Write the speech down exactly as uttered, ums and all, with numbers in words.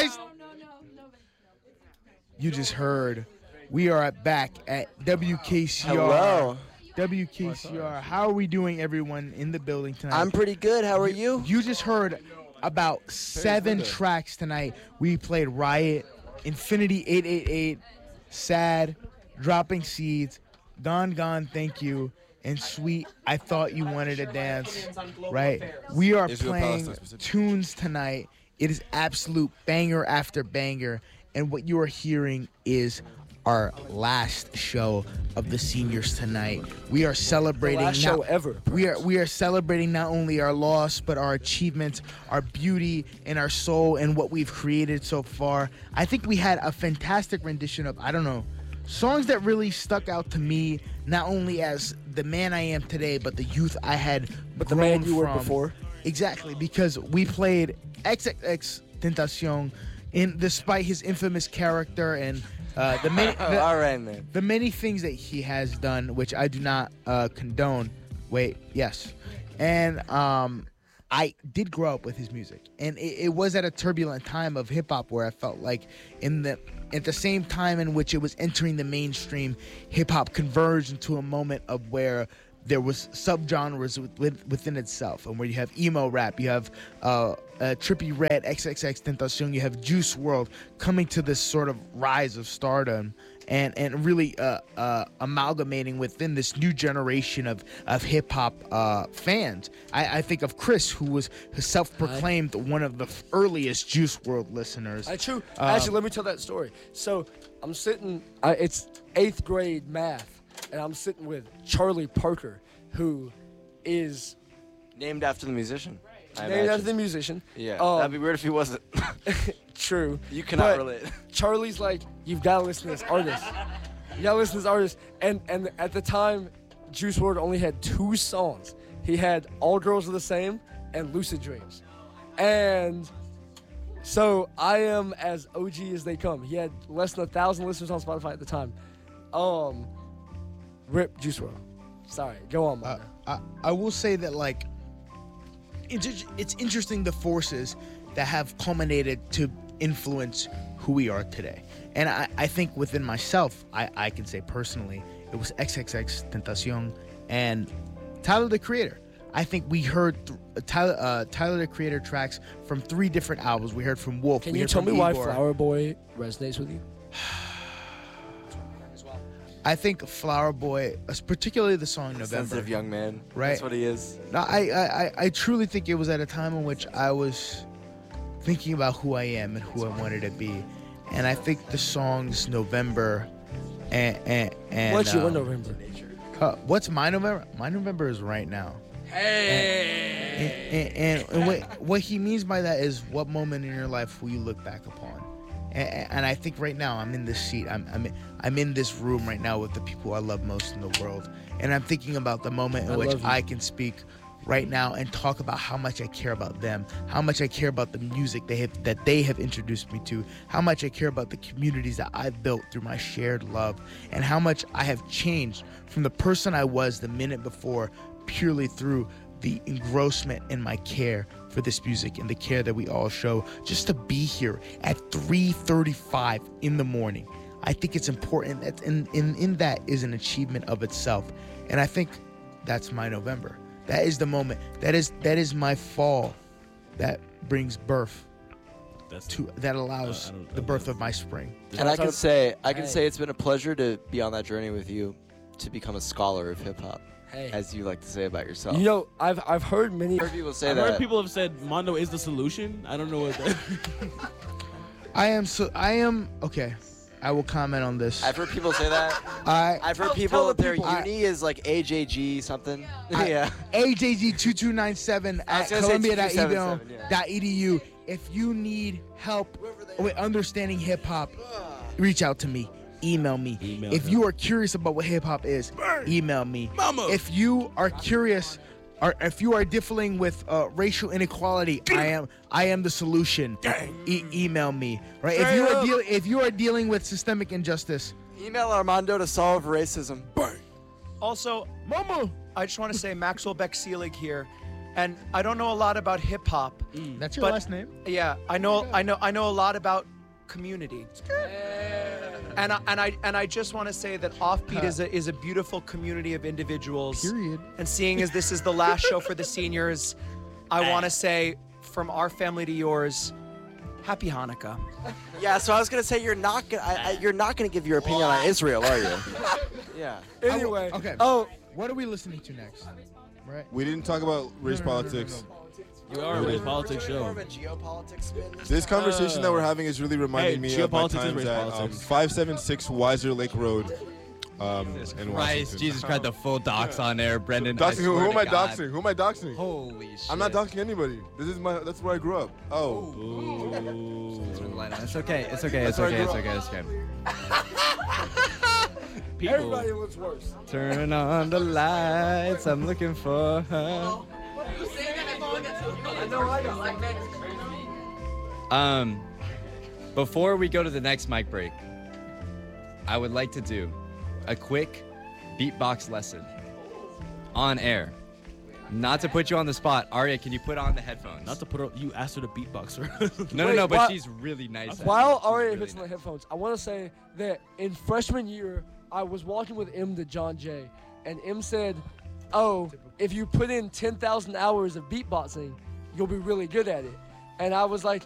guys. You just heard. We are back at W K C R. Hello. W K C R. How are we doing, everyone in the building tonight? I'm pretty good. How are you? You just heard about seven tracks tonight. We played Riot, Infinity eight eight eight, Sad, Dropping Seeds, Gone Gone Thank You, and Sweet I Thought You Wanted to Dance. Right? We are playing tunes tonight. It is absolute banger after banger. And what you are hearing is our last show of the seniors tonight. We are celebrating the last not, show ever. We are we are celebrating not only our loss but our achievements, our beauty, and our soul, and what we've created so far. I think we had a fantastic rendition of I don't know songs that really stuck out to me, not only as the man I am today, but the youth I had But the grown man you were from. before. Exactly, because we played X X X Tentacion, in despite his infamous character and uh, the many the, All right, man. the many things that he has done, which I do not uh, condone. Wait, yes, and um, I did grow up with his music, and it, it was at a turbulent time of hip hop where I felt like in the at the same time in which it was entering the mainstream, hip hop converged into a moment of where there was subgenres with, within itself, and where you have emo rap, you have uh, uh, Trippie Redd, X X X Tentacion, you have Juice world coming to this sort of rise of stardom, and and really uh, uh, amalgamating within this new generation of of hip hop uh, fans. I, I think of Chris, who was self-proclaimed one of the earliest Juice world listeners. I true. Um, Actually, let me tell that story. So I'm sitting. Uh, it's eighth grade math. And I'm sitting with Charlie Parker, who is named after the musician. I named imagine. after the musician. Yeah, Um, that'd be weird if he wasn't. True. You cannot But relate. Charlie's like, you've got to listen to this artist. You got to listen to this artist. And and at the time, Juice world only had two songs. He had All Girls Are the Same and Lucid Dreams. And so I am as O G as they come. He had less than a thousand listeners on Spotify at the time. Um, Rip Juice world. Sorry, go on, Uh, man. I, I will say that, like, it's, it's interesting the forces that have culminated to influence who we are today. And I, I think within myself, I, I can say personally, it was X X X Tentacion and Tyler, the Creator. I think we heard th- Tyler, uh, Tyler, the Creator tracks from three different albums. We heard from Wolf. Can we you heard tell from me why Igor. Flower Boy resonates with you? I think Flower Boy, uh, particularly the song November. Sensitive young man. Right. That's what he is. No, I, I, I- I truly think it was at a time in which I was thinking about who I am and who I wanted to be. And I think the songs November and... and, and What's your um, November? Uh, what's my November? My November is right now. Hey! And, and, and, and what, what he means by that is what moment in your life will you look back upon? And, and I think right now I'm in this seat. I'm I'm in, I'm in this room right now with the people I love most in the world, and I'm thinking about the moment in I which love you. I can speak right now and talk about how much I care about them, how much I care about the music they have that they have introduced me to, how much I care about the communities that I've built through my shared love, and how much I have changed from the person I was the minute before purely through the engrossment in my care for this music and the care that we all show just to be here at three thirty-five in the morning. I think it's important that in, in, in that is an achievement of itself. And I think that's my November. That is the moment. That is that is my fall that brings birth That's to that allows Uh, I don't- the birth of my spring. And I can say, I can Hey. say it's been a pleasure to be on that journey with you, to become a scholar of hip hop, Hey. as you like to say about yourself. You know, I've I've heard many. I've heard people say I've that. heard people have said Mondo is the solution. I don't know what that. I am so I am okay. I will comment on this. I've heard people say that. I I've heard Tell- people tell the their people. uni is like A J G something. I- yeah. A J G two two nine seven I at was gonna say columbia dot two two seven seven, yeah. e d u. If you need help with understanding hip hop, reach out to me. Email me. Email if him. you are curious about what hip hop is, email me. Mama. If you are curious, or if you are dealing with uh, racial inequality, I am I am the solution. E- email me. Right? If Straight you are up. deal if you are dealing with systemic injustice, Email Armando to solve racism. Also, Mama. I just want to say Maxwell Beck Seelig here. and I don't know a lot about hip hop. That's your But- last name? Yeah, I know, I know, I know a lot about community. And I, and I and I just want to say that Offbeat is a is a beautiful community of individuals. Period. And seeing as this is the last show for the seniors, I want to say from our family to yours, happy Hanukkah. Yeah, so I was gonna say you're not gonna I, I, you're not gonna give your opinion on Israel, are you? Yeah. Anyway. Okay. Oh, What are we listening to next? Right. We didn't talk about race No, no, no, no, politics. no, We are a race politics More show. of a geopolitics spin. This conversation that we're having is really reminding Hey, me of my geopolitics is times race at um, politics. five seven six Weiser Lake Road um, in Christ, Washington. Jesus Christ, the full docs on there, Brendan. I Doxing, who, swear who am to I God. doxing? Who am I doxing? Holy shit. I'm not doxing anybody. This is my. That's where I grew up. Oh. It's okay, it's okay, it's That's where I okay, it's grew okay, it's okay. People. everybody looks worse. Turn on the lights, I'm looking for her. Um, before we go to the next mic break, I would like to do a quick beatbox lesson on air. Not to put you on the spot, Arya, can you put on the headphones? Not to put her, you asked her to beatbox her. no, no, Wait, no, but why- she's really nice. at While it. She's Aria really puts on the nice. headphones, I want to say that in freshman year, I was walking with M to John Jay, and M said, "Oh, if you put in ten thousand hours of beatboxing, you'll be really good at it." And I was like,